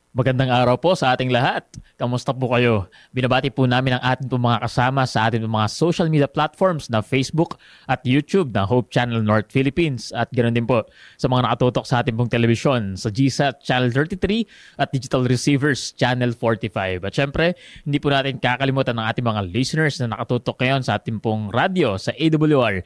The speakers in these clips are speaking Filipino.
Magandang araw po sa ating lahat. Kamusta po kayo? Binabati po namin ang ating pong mga kasama sa ating pong mga social media platforms na Facebook at YouTube na Hope Channel North Philippines at ganoon din po sa mga nakatutok sa ating pong telebisyon sa GSAT Channel 33 at Digital Receivers Channel 45. At syempre, hindi po natin kakalimutan ang ating mga listeners na nakatutok ngayon sa ating pong radyo sa AWR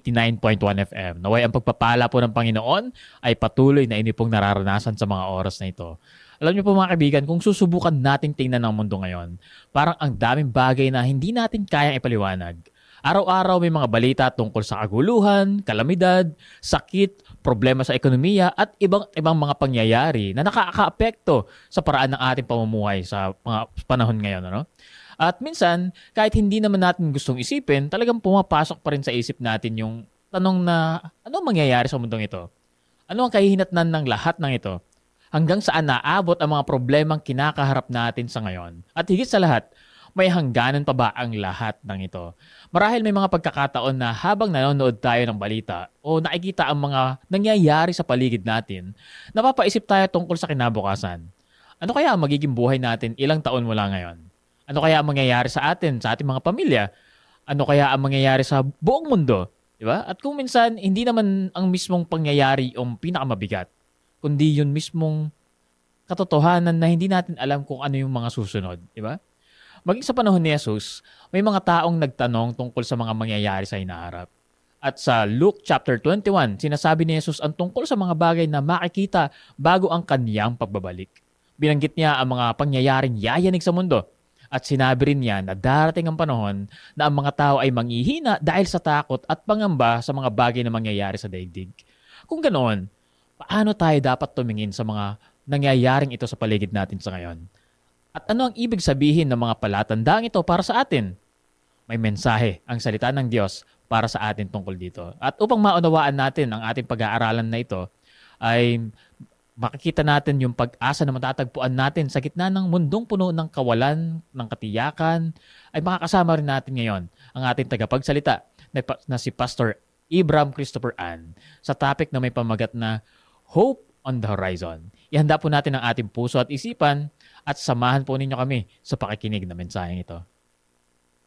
89.1 FM. Naway ang pagpapala po ng Panginoon ay patuloy na inyo pong nararanasan sa mga oras na ito. Alam niyo po mga kaibigan, kung susubukan nating tingnan ang mundo ngayon, parang ang daming bagay na hindi natin kayang ipaliwanag. Araw-araw may mga balita tungkol sa kaguluhan, kalamidad, sakit, problema sa ekonomiya at ibang mga pangyayari na nakakaapekto sa paraan ng ating pamumuhay sa mga panahon ngayon. Ano? At minsan, kahit hindi naman natin gustong isipin, talagang pumapasok pa rin sa isip natin yung tanong na ano mangyayari sa mundong ito? Ano ang kahihinatnan ng lahat ng ito? Hanggang saan naabot ang mga problemang kinakaharap natin sa ngayon. At higit sa lahat, may hangganan pa ba ang lahat ng ito? Marahil may mga pagkakataon na habang nanonood tayo ng balita o nakikita ang mga nangyayari sa paligid natin, napapaisip tayo tungkol sa kinabukasan. Ano kaya ang magiging buhay natin ilang taon mula ngayon? Ano kaya ang mangyayari sa atin, sa ating mga pamilya? Ano kaya ang mangyayari sa buong mundo? Diba? At kung minsan, hindi naman ang mismong pangyayari yung pinakamabigat, kundi yun mismong katotohanan na hindi natin alam kung ano yung mga susunod, di ba? Maging sa panahon ni Jesus, may mga taong nagtanong tungkol sa mga mangyayari sa hinaharap. At sa Luke chapter 21, sinasabi ni Jesus ang tungkol sa mga bagay na makikita bago ang kaniyang pagbabalik. Binanggit niya ang mga pangyayaring yayanig sa mundo. At sinabi rin niya na darating ang panahon na ang mga tao ay manghihina dahil sa takot at pangamba sa mga bagay na mangyayari sa daigdig. Kung ganoon, paano tayo dapat tumingin sa mga nangyayaring ito sa paligid natin sa ngayon? At ano ang ibig sabihin ng mga palatandaan ito para sa atin? May mensahe ang salita ng Diyos para sa atin tungkol dito. At upang maunawaan natin ang ating pag-aaralan na ito, ay makikita natin yung pag-asa na matatagpuan natin sa gitna ng mundong puno ng kawalan, ng katiyakan, ay makakasama rin natin ngayon ang ating tagapagsalita na si Pastor Ibram Christopher Ann sa topic na may pamagat na Hope on the Horizon. Ihanda po natin ang ating puso at isipan at samahan po ninyo kami sa pakikinig na mensaheng ito.